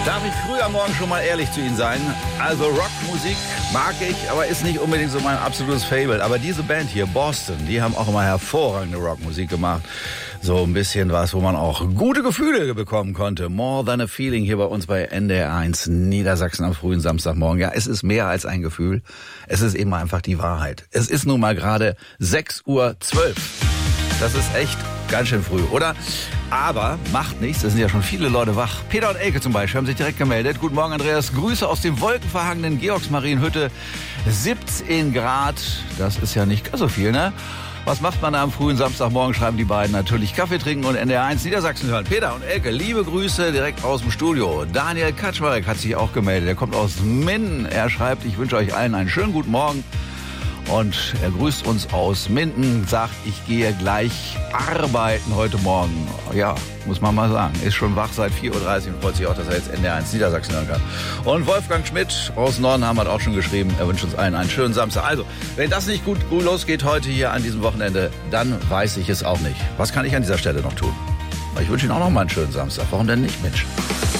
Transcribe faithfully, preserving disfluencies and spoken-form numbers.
Darf ich früh am Morgen schon mal ehrlich zu Ihnen sein? Also Rockmusik mag ich, aber ist nicht unbedingt so mein absolutes Fable. Aber diese Band hier, Boston, die haben auch immer hervorragende Rockmusik gemacht. So ein bisschen was, wo man auch gute Gefühle bekommen konnte. More Than a Feeling hier bei uns bei N D R eins Niedersachsen am frühen Samstagmorgen. Ja, es ist mehr als ein Gefühl. Es ist eben einfach die Wahrheit. Es ist nun mal gerade sechs Uhr zwölf. Das ist echt ganz schön früh, oder? Aber macht nichts, es sind ja schon viele Leute wach. Peter und Elke zum Beispiel haben sich direkt gemeldet. Guten Morgen, Andreas. Grüße aus dem wolkenverhangenen Georgsmarienhütte. siebzehn Grad, das ist ja nicht ganz so viel, ne? Was macht man da am frühen Samstagmorgen, schreiben die beiden. Natürlich Kaffee trinken und N D R eins Niedersachsen hören. Peter und Elke, liebe Grüße direkt aus dem Studio. Daniel Kaczmarek hat sich auch gemeldet. Er kommt aus Minden. Er schreibt, ich wünsche euch allen einen schönen guten Morgen. Und er grüßt uns aus Minden, sagt, ich gehe gleich arbeiten heute Morgen. Ja, muss man mal sagen, ist schon wach seit vier Uhr dreißig und freut sich auch, dass er jetzt N D R eins Niedersachsen hören kann. Und Wolfgang Schmidt aus Nordenham hat auch schon geschrieben, er wünscht uns allen einen schönen Samstag. Also, wenn das nicht gut, gut losgeht heute hier an diesem Wochenende, dann weiß ich es auch nicht. Was kann ich an dieser Stelle noch tun? Ich wünsche Ihnen auch noch mal einen schönen Samstag. Warum denn nicht, Mensch?